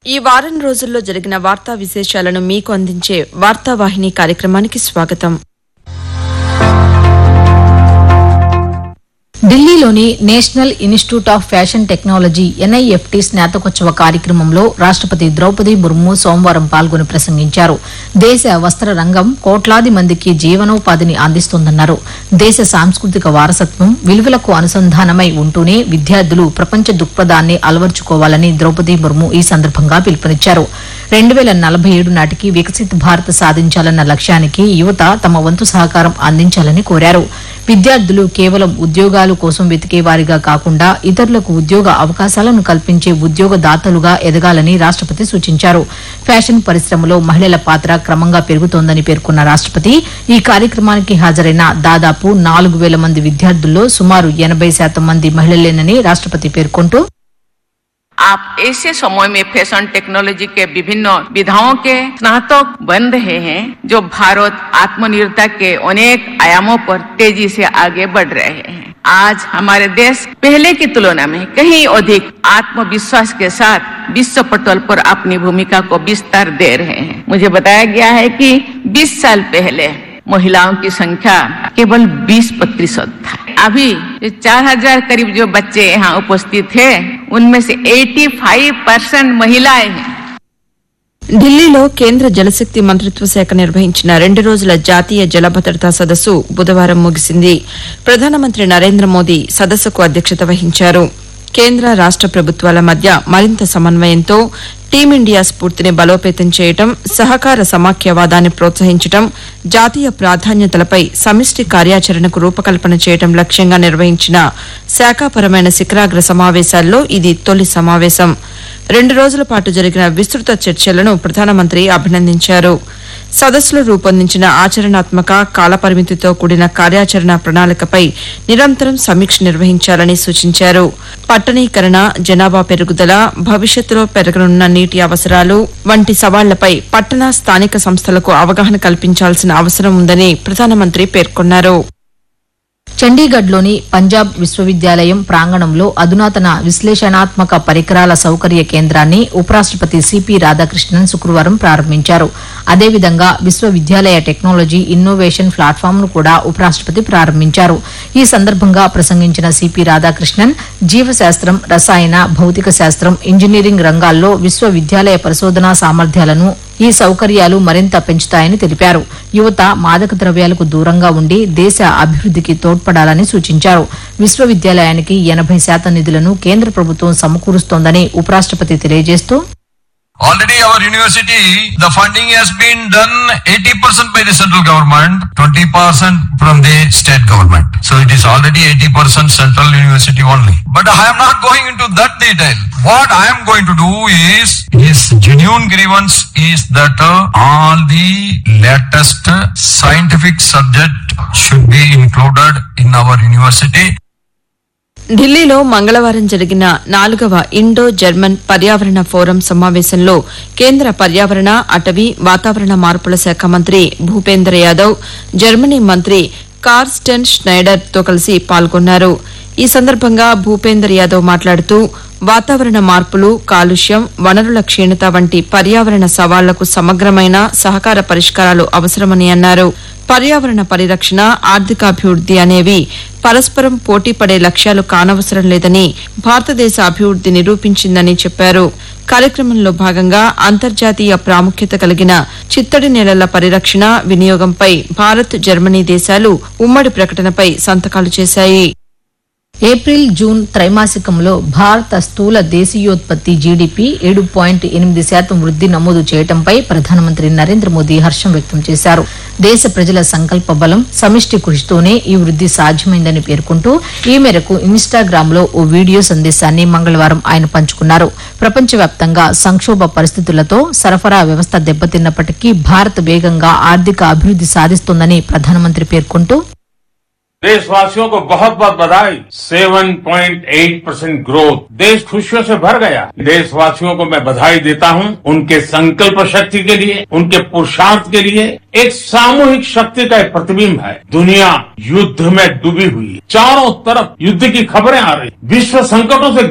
ఈ వారం రోజుల్లో జరిగిన వార్తా విశేషాలను మీకు అందించే వార్తావాహిని కార్యక్రమానికి స్వాగతం. ఢిల్లీలోని national institute of fashion technology NIFT స్నాతకోత్సవ కార్యక్రమంలో రాష్టపతి ద్రౌపది ముర్ము సోమవారం పాల్గొని ప్రసంగించారు. దేశ వస్త్ర రంగం కోట్లాది మందికి జీవనోపాధిని అందిస్తోందన్నారు. దేశ సాంస్కృతిక వారసత్వం విలువలకు అనుసంధానమై ఉంటూనే విద్యార్థులు ప్రపంచ దృక్పథాన్ని అలవర్చుకోవాలని ద్రౌపది ముర్ము ఈ సందర్భంగా పిలుపునిచ్చారు. 2047 నాటికి వికసిత్ భారత్ సాధించాలన్న లక్ష్యానికి యువత తమ వంతు సహకారం అందించాలని కోరారు. విద్యార్థులు కేవలం ఉద్యోగాలు కోసం వెతికేవారిగా కాకుండా ఇతరులకు ఉద్యోగ అవకాశాలను కల్పించే ఉద్యోగదాతలుగా ఎదగాలని రాష్టపతి సూచించారు. ఫ్యాషన్ పరిశ్రమలో మహిళల పాత్ర క్రమంగా పెరుగుతోందని పేర్కొన్న రాష్టపతి ఈ కార్యక్రమానికి హాజరైన దాదాపు 4,000 మంది విద్యార్థుల్లో సుమారు 80% మంది మహిళలేనని రాష్టపతి పేర్కొంటూ आप ऐसे समय में फैशन टेक्नोलॉजी के विभिन्न विधाओं के स्नातक बन रहे हैं जो भारत आत्मनिर्भरता के अनेक आयामों पर तेजी से आगे बढ़ रहे हैं. आज हमारे देश पहले की तुलना में कहीं अधिक आत्मविश्वास के साथ विश्व पटल पर अपनी भूमिका को विस्तार दे रहे हैं. मुझे बताया गया है कि 20 साल पहले महिलाओं की संख्या केवल 20% था. अभी 4,000 करीब जो बच्चे यहाँ उपस्थित थे उनमें से 85% महिलाएं हैं. ఢిల్లీలో కేంద్ర జలశక్తి మంత్రిత్వ శాఖ నిర్వహించిన 2 రోజుల జాతీయ జల భద్రతా సదస్సు బుధవారం ముగిసింది. ప్రధానమంత్రి నరేంద్ర మోదీ సదస్సుకు అధ్యక్షత వహించారు. కేంద్ర రాష్ట ప్రభుత్వాల మధ్య మరింత సమన్వయంతో టీమిండియా స్ఫూర్తిని బలోపేతం చేయడం, సహకార సమాఖ్యవాదాన్ని ప్రోత్సహించడం, జాతీయ ప్రాధాన్యతలపై సమిష్టి కార్యాచరణకు రూపకల్పన చేయడం లక్ష్యంగా నిర్వహించిన శాఖాపరమైన శిఖరాగ్ర సమావేశాల్లో ఇది తొలి సమావేశం. 2 రోజుల పాటు జరిగిన విస్తృత చర్చలను ప్రధానమంత్రి అభినందించారు. సదస్సులో రూపొందించిన ఆచరణాత్మక కాలపరిమితితో కూడిన కార్యాచరణ ప్రణాళికపై నిరంతరం సమీక్ష నిర్వహించాలని సూచించారు. పట్టణీకరణ, జనాభా పెరుగుదల, భవిష్యత్తులో పెరగనున్న నీటి అవసరాలు వంటి సవాళ్లపై పట్టణ స్థానిక సంస్థలకు అవగాహన కల్పించాల్సిన అవసరం ఉందని ప్రధానమంత్రి పేర్కొన్నారు. చండీగఢ్లోని పంజాబ్ విశ్వవిద్యాలయం ప్రాంగణంలో అధునాతన విశ్లేషణాత్మక పరికరాల సౌకర్య కేంద్రాన్ని ఉపరాష్టపతి సిపి రాధాకృష్ణన్ శుక్రవారం ప్రారంభించారు. అదేవిధంగా విశ్వవిద్యాలయ టెక్నాలజీ ఇన్నోవేషన్ ప్లాట్ఫామ్ను కూడా ఉపరాష్టపతి ప్రారంభించారు. ఈ సందర్భంగా ప్రసంగించిన సిపి రాధాకృష్ణన్ జీవశాస్త్రం, రసాయన, భౌతిక శాస్త్రం, ఇంజనీరింగ్ రంగాల్లో విశ్వవిద్యాలయ పరిశోధనా సామర్థ్యాలను ఈ సౌకర్యాలు మరింత పెంచుతాయని తెలిపారు. యువత మాదక ద్రవ్యాలకు దూరంగా ఉండి దేశ అభివృద్దికి తోడ్పడాలని సూచించారు. విశ్వవిద్యాలయానికి 80% నిధులను కేంద్ర ప్రభుత్వం సమకూరుస్తోందని ఉపరాష్టపతి తెలియజేస్తూ Already our university, the funding has been done 80% by the central government, 20% from the state government. So it is already 80% central university only. But I am not going into that detail. What I am going to do is genuine grievance is that all the latest scientific subject should be included in our university. ఢిల్లీలో మంగళవారం జరిగిన 4వ Indo German పర్యావరణ forum సమావేశంలో కేంద్ర పర్యావరణ, అటవీ, వాతావరణ మార్పుల శాఖ మంత్రి భూపేంద్ర యాదవ్, జర్మనీ మంత్రి కార్స్టెన్ ష్నైడర్ తో కలిసి పాల్గొన్నారు. ఈ సందర్భంగా భూపేంద్ర యాదవ్ మాట్లాడుతూ వాతావరణ మార్పులు, కాలుష్యం, వనరుల క్షీణత వంటి పర్యావరణ సవాళ్లకు సమగ్రమైన సహకార పరిష్కారాలు అవసరమని అన్నారు. పర్యావరణ పరిరక్షణ, ఆర్థికాభివృద్ది అనేవి పరస్పరం పోటీపడే లక్ష్యాలు కానవసరం లేదని భారతదేశ అభివృద్ది నిరూపించిందని చెప్పారు. కార్యక్రమంలో భాగంగా అంతర్జాతీయ ప్రాముఖ్యత కలిగిన చిత్తడి నేలల పరిరక్షణ, వినియోగంపై భారత్, జర్మనీ దేశాలు ఉమ్మడి ప్రకటనపై సంతకాలు చేశాయి. ఏప్రిల్, జూన్ త్రైమాసికంలో భారత స్థూల దేశీయోత్పత్తి జీడీపీ 7.8% వృద్ది నమోదు చేయడంపై ప్రధానమంత్రి నరేంద్ర మోదీ హర్షం వ్యక్తం చేశారు. దేశ ప్రజల సంకల్ప బలం, సమిష్టి కృషితోనే ఈ వృద్ది సాధ్యమైందని పేర్కొంటూ ఈ మేరకు ఇన్స్టాగ్రామ్లో ఓ వీడియో సందేశాన్ని మంగళవారం ఆయన పంచుకున్నారు. ప్రపంచవ్యాప్తంగా సంక్షోభ పరిస్థితులతో సరఫరా వ్యవస్థ దెబ్బతిన్నప్పటికీ భారత్ వేగంగా ఆర్థిక అభివృద్ది సాధిస్తోందని ప్రధానమంత్రి పేర్కొంటూ देशवासियों को बहुत बहुत बधाई. 7.8% ग्रोथ, देश खुशियों से भर गया. देशवासियों को मैं बधाई देता हूं उनके संकल्प शक्ति के लिए, उनके पुरुषार्थ के लिए. एक सामूहिक शक्ति का एक प्रतिबिंब है. दुनिया युद्ध में डूबी हुई है. चारों तरफ युद्ध की खबरें आ रही. विश्व संकटों से